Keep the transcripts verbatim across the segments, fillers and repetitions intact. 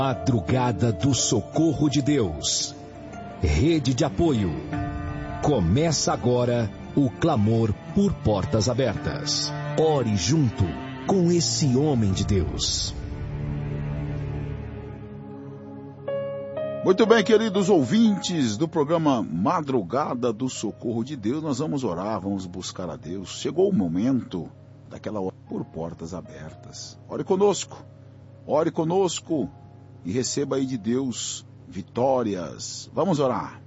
Madrugada do Socorro de Deus. Rede de apoio. Começa agora o clamor por portas abertas. Ore junto com esse homem de Deus. Muito bem, queridos ouvintes do programa Madrugada do Socorro de Deus, nós vamos orar, vamos buscar a Deus. Chegou o momento daquela hora por portas abertas. Ore conosco, ore conosco e receba aí de Deus vitórias. Vamos orar.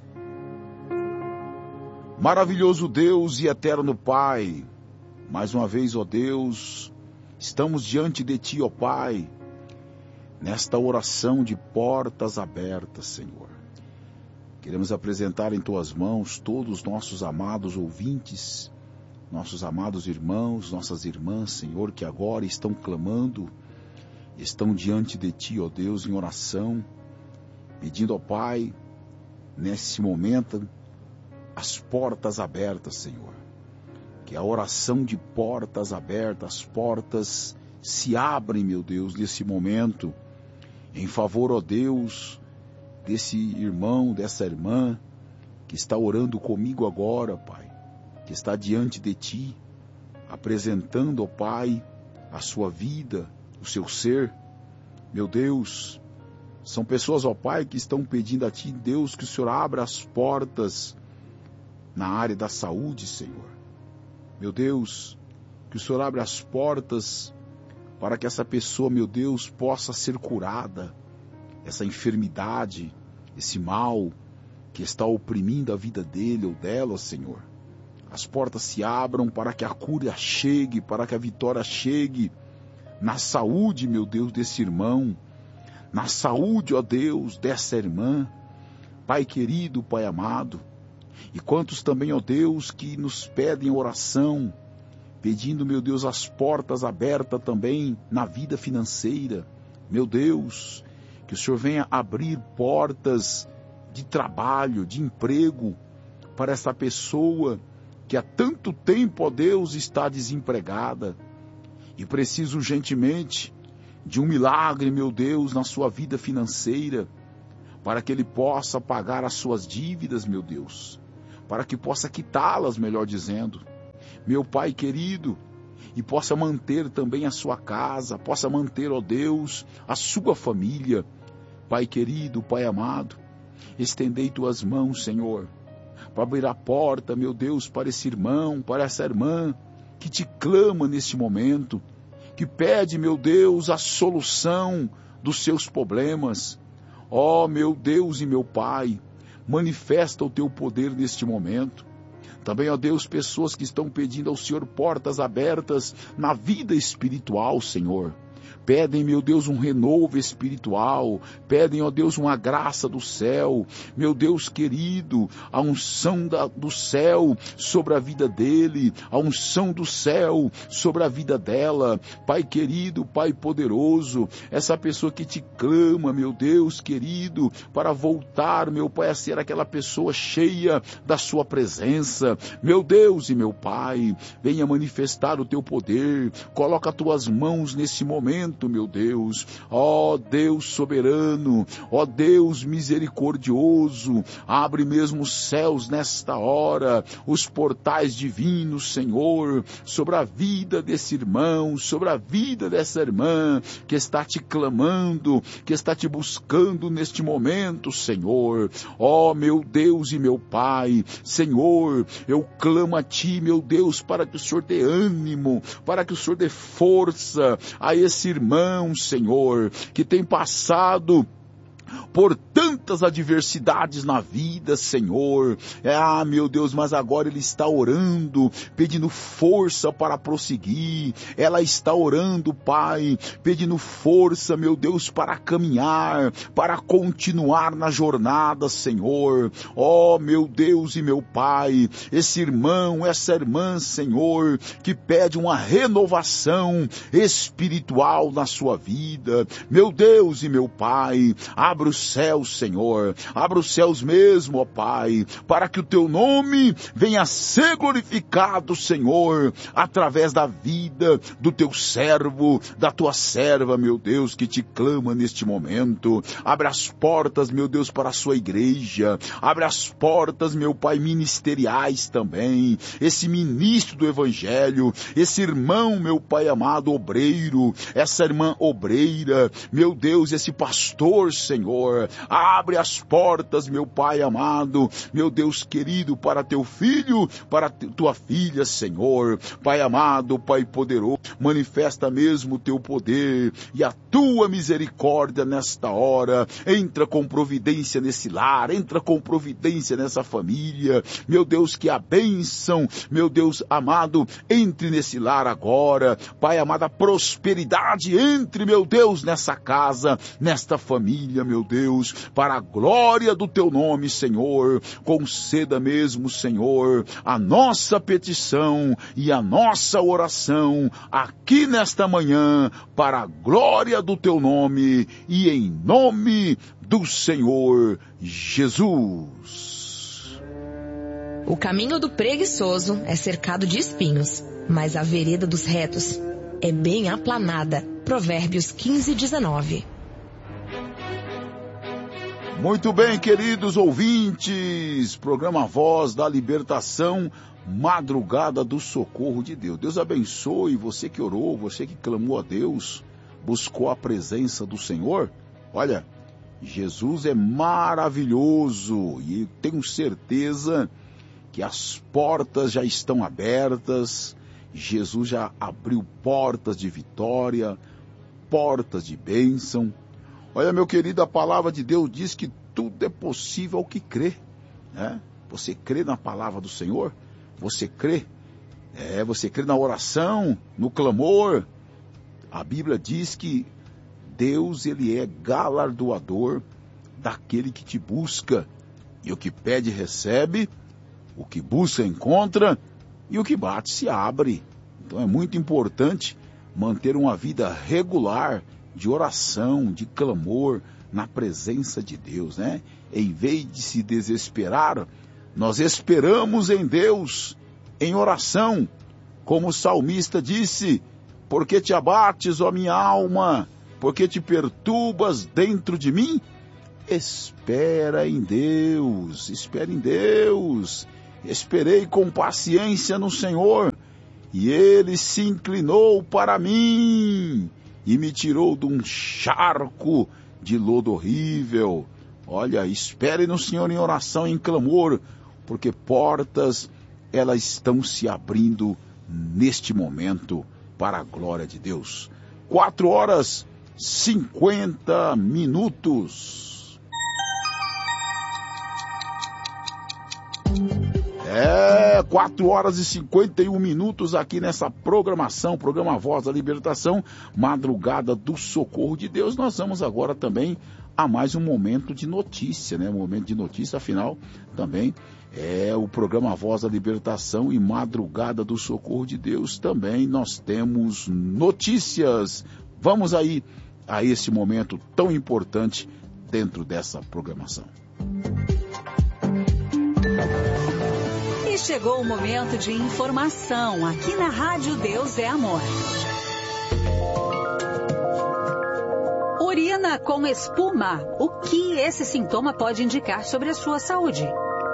Maravilhoso Deus e eterno Pai, mais uma vez, ó Deus, estamos diante de Ti, ó Pai, nesta oração de portas abertas, Senhor. Queremos apresentar em Tuas mãos todos os nossos amados ouvintes, nossos amados irmãos, nossas irmãs, Senhor, que agora estão clamando, estão diante de Ti, ó Deus, em oração, pedindo, ó Pai, nesse momento, as portas abertas, Senhor. Que a oração de portas abertas, as portas se abrem, meu Deus, nesse momento, em favor, ó Deus, desse irmão, dessa irmã, que está orando comigo agora, Pai, que está diante de Ti, apresentando, ó Pai, a sua vida, o seu ser. Meu Deus, são pessoas, ó Pai, que estão pedindo a Ti, Deus, que o Senhor abra as portas na área da saúde, Senhor. Meu Deus, que o Senhor abra as portas para que essa pessoa, meu Deus, possa ser curada, essa enfermidade, esse mal que está oprimindo a vida dele ou dela, Senhor. As portas se abram para que a cura chegue, para que a vitória chegue na saúde, meu Deus, desse irmão, na saúde, ó Deus, dessa irmã. Pai querido, Pai amado, e quantos também, ó Deus, que nos pedem oração, pedindo, meu Deus, as portas abertas também na vida financeira. Meu Deus, que o Senhor venha abrir portas de trabalho, de emprego, para essa pessoa que há tanto tempo, ó Deus, está desempregada e precisa urgentemente de um milagre, meu Deus, na sua vida financeira, para que ele possa pagar as suas dívidas, meu Deus, para que possa quitá-las, melhor dizendo. Meu Pai querido, e possa manter também a sua casa, possa manter, ó Deus, a sua família. Pai querido, Pai amado, estendei Tuas mãos, Senhor, para abrir a porta, meu Deus, para esse irmão, para essa irmã, que Te clama neste momento, que pede, meu Deus, a solução dos seus problemas. Ó, meu Deus e meu Pai, manifesta o Teu poder neste momento. Também, ó Deus, pessoas que estão pedindo ao Senhor portas abertas na vida espiritual, Senhor. Pedem, meu Deus, um renovo espiritual. Pedem, ó Deus, uma graça do céu. Meu Deus querido, a unção da, do céu sobre a vida dele. A unção do céu sobre a vida dela. Pai querido, Pai poderoso, essa pessoa que Te clama, meu Deus querido, para voltar, meu Pai, a ser aquela pessoa cheia da Sua presença. Meu Deus e meu Pai, venha manifestar o Teu poder. Coloca as Tuas mãos nesse momento, meu Deus, ó Deus soberano, ó Deus misericordioso, abre mesmo os céus nesta hora, os portais divinos, Senhor, sobre a vida desse irmão, sobre a vida dessa irmã, que está Te clamando, que está Te buscando neste momento, Senhor. Ó meu Deus e meu Pai, Senhor, eu clamo a Ti, meu Deus, para que o Senhor dê ânimo, para que o Senhor dê força a esse irmão, Senhor, que tem passado por tantas adversidades na vida, Senhor. Ah, meu Deus, mas agora ele está orando, pedindo força para prosseguir. Ela está orando, Pai, pedindo força, meu Deus, para caminhar, para continuar na jornada, Senhor. Oh, meu Deus e meu Pai, esse irmão, essa irmã, Senhor, que pede uma renovação espiritual na sua vida. Meu Deus e meu Pai, abre os céus, Senhor. Abra os céus mesmo, ó Pai, para que o teu nome venha a ser glorificado, Senhor, através da vida do teu servo, da tua serva, meu Deus, que te clama neste momento. Abre as portas, meu Deus, para a sua igreja. Abre as portas, meu Pai, ministeriais também. Esse ministro do Evangelho, esse irmão, meu Pai amado, obreiro, essa irmã obreira, meu Deus, esse pastor, Senhor. Abre as portas, meu Pai amado, meu Deus querido, para teu filho, para tua filha, Senhor. Pai amado, Pai poderoso, manifesta mesmo o teu poder e a tua misericórdia nesta hora. Entra com providência nesse lar, entra com providência nessa família. Meu Deus, que a bênção, meu Deus amado, entre nesse lar agora. Pai amado, a prosperidade entre, meu Deus, nessa casa, nesta família, meu Deus, para a glória do teu nome, Senhor. Conceda mesmo, Senhor, a nossa petição e a nossa oração aqui nesta manhã, para a glória do teu nome e em nome do Senhor Jesus. O caminho do preguiçoso é cercado de espinhos, mas a vereda dos retos é bem aplanada. Provérbios quinze, dezenove. Muito bem, queridos ouvintes, programa Voz da Libertação, Madrugada do Socorro de Deus. Deus abençoe você que orou, você que clamou a Deus, buscou a presença do Senhor. Olha, Jesus é maravilhoso e tenho certeza que as portas já estão abertas. Jesus já abriu portas de vitória, portas de bênção. Olha, meu querido, a palavra de Deus diz que tudo é possível ao que crê, né? Você crê na palavra do Senhor? Você crê? É, você crê na oração, no clamor? A Bíblia diz que Deus, ele é galardoador daquele que te busca. E o que pede, recebe. O que busca, encontra. E o que bate, se abre. Então é muito importante manter uma vida regular de oração, de clamor na presença de Deus, né? Em vez de se desesperar, nós esperamos em Deus, em oração, como o salmista disse: porque te abates, ó minha alma, porque te perturbas dentro de mim? Espera em Deus, espera em Deus. Esperei com paciência no Senhor, e Ele se inclinou para mim e me tirou de um charco de lodo horrível. Olha, espere no Senhor em oração e em clamor, porque portas, elas estão se abrindo neste momento para a glória de Deus. Quatro horas, cinquenta minutos. É, quatro horas e cinquenta e um minutos aqui nessa programação, programa Voz da Libertação, Madrugada do Socorro de Deus. Nós vamos agora também a mais um momento de notícia, né? Um momento de notícia, afinal, também é o programa Voz da Libertação e Madrugada do Socorro de Deus. Também nós temos notícias. Vamos aí a esse momento tão importante dentro dessa programação. E chegou o momento de informação aqui na Rádio Deus é Amor. Urina com espuma. O que esse sintoma pode indicar sobre a sua saúde?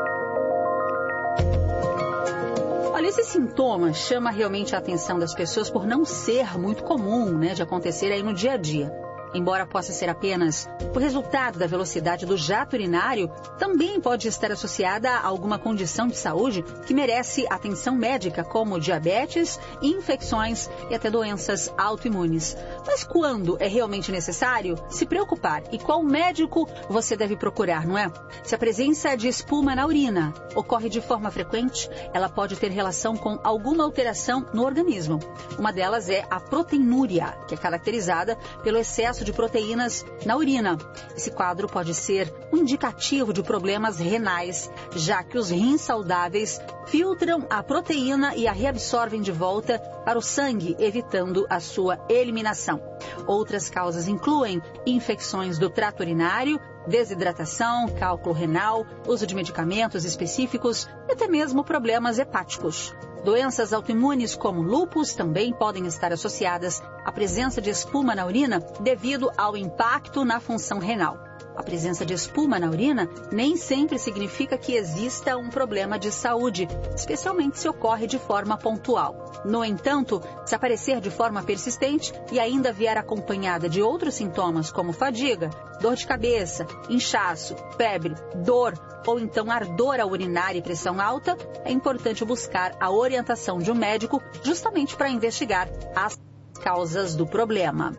Olha, esse sintoma chama realmente a atenção das pessoas por não ser muito comum, né, de acontecer aí no dia a dia. Embora possa ser apenas o resultado da velocidade do jato urinário, também pode estar associada a alguma condição de saúde que merece atenção médica, como diabetes, infecções e até doenças autoimunes. Mas quando é realmente necessário se preocupar e qual médico você deve procurar, não é? Se a presença de espuma na urina ocorre de forma frequente, ela pode ter relação com alguma alteração no organismo. Uma delas é a proteinúria, que é caracterizada pelo excesso de proteínas na urina. Esse quadro pode ser um indicativo de problemas renais, já que os rins saudáveis filtram a proteína e a reabsorvem de volta para o sangue, evitando a sua eliminação. Outras causas incluem infecções do trato urinário, desidratação, cálculo renal, uso de medicamentos específicos e até mesmo problemas hepáticos. Doenças autoimunes como lúpus também podem estar associadas à presença de espuma na urina devido ao impacto na função renal. A presença de espuma na urina nem sempre significa que exista um problema de saúde, especialmente se ocorre de forma pontual. No entanto, se aparecer de forma persistente e ainda vier acompanhada de outros sintomas como fadiga, dor de cabeça, inchaço, febre, dor ou então ardor ao urinar e pressão alta, é importante buscar a orientação de um médico justamente para investigar as causas do problema.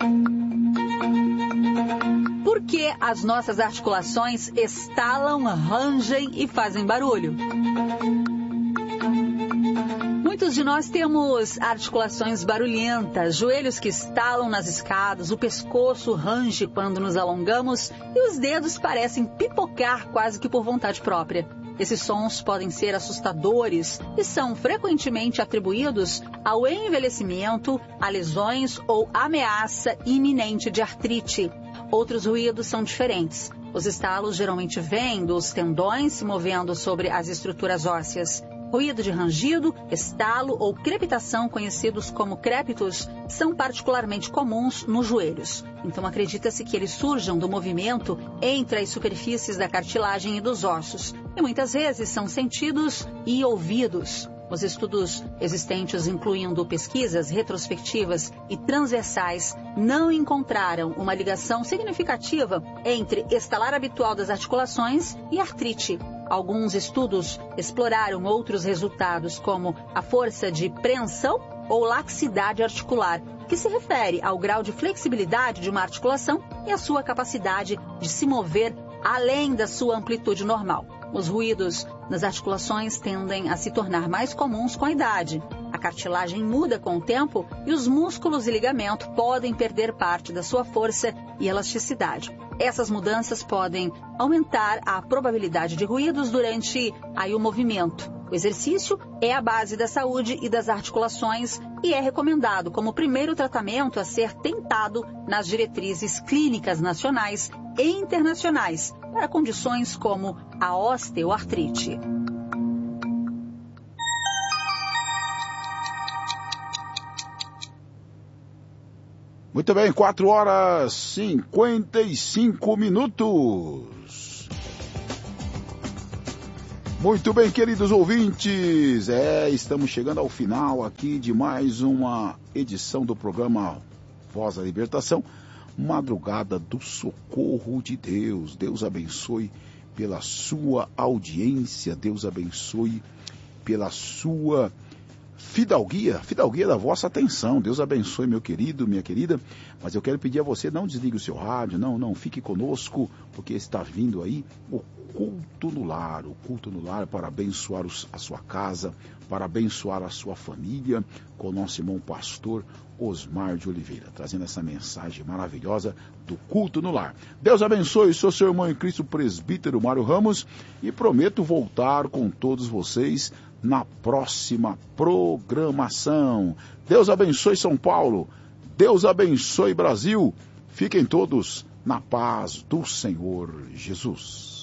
Por que as nossas articulações estalam, rangem e fazem barulho? Muitos de nós temos articulações barulhentas, joelhos que estalam nas escadas, o pescoço range quando nos alongamos e os dedos parecem pipocar quase que por vontade própria. Esses sons podem ser assustadores e são frequentemente atribuídos ao envelhecimento, a lesões ou ameaça iminente de artrite. Outros ruídos são diferentes. Os estalos geralmente vêm dos tendões se movendo sobre as estruturas ósseas. Ruído de rangido, estalo ou crepitação, conhecidos como crépitos, são particularmente comuns nos joelhos. Então acredita-se que eles surjam do movimento entre as superfícies da cartilagem e dos ossos. E muitas vezes são sentidos e ouvidos. Os estudos existentes, incluindo pesquisas retrospectivas e transversais, não encontraram uma ligação significativa entre estalar habitual das articulações e artrite. Alguns estudos exploraram outros resultados, como a força de preensão ou laxidade articular, que se refere ao grau de flexibilidade de uma articulação e a sua capacidade de se mover além da sua amplitude normal. Os ruídos nas articulações tendem a se tornar mais comuns com a idade. A cartilagem muda com o tempo e os músculos e ligamento podem perder parte da sua força e elasticidade. Essas mudanças podem aumentar a probabilidade de ruídos durante aí, o movimento. O exercício é a base da saúde e das articulações e é recomendado como primeiro tratamento a ser tentado nas diretrizes clínicas nacionais e internacionais para condições como a osteoartrite. Muito bem, quatro horas e cinquenta e cinco minutos. Muito bem, queridos ouvintes, é, estamos chegando ao final aqui de mais uma edição do programa Voz da Libertação, Madrugada do Socorro de Deus. Deus abençoe pela sua audiência, Deus abençoe pela sua fidalguia, fidalguia da vossa atenção. Deus abençoe, meu querido, minha querida, mas eu quero pedir a você, não desligue o seu rádio, não, não, fique conosco, porque está vindo aí o culto no lar, o culto no lar para abençoar os, a sua casa, para abençoar a sua família, com o nosso irmão pastor Osmar de Oliveira, trazendo essa mensagem maravilhosa do culto no lar. Deus abençoe, sou seu irmão em Cristo, presbítero Mário Ramos, e prometo voltar com todos vocês na próxima programação. Deus abençoe São Paulo, Deus abençoe Brasil, fiquem todos na paz do Senhor Jesus.